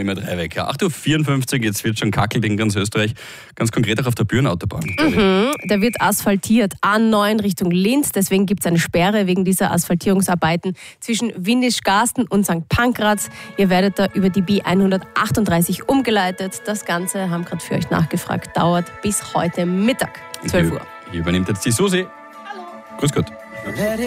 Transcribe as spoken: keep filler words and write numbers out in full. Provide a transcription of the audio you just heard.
nehme drei weg. acht Uhr vierundfünfzig, jetzt wird schon kackelt in ganz Österreich. Ganz konkret auch auf der Bürenautobahn. Mhm, da wird asphaltiert. A neun Richtung Linz. Deswegen gibt es eine Sperre wegen dieser Asphaltierungsarbeiten zwischen Windisch-Garsten und Sankt Pankraz. Ihr werdet da über die B hundertachtunddreißig umgeleitet. Das Ganze, haben gerade für euch nachgefragt, dauert bis heute Mittag, zwölf Uhr. Hier übernimmt jetzt die Susi. Hallo. Grüß Gott.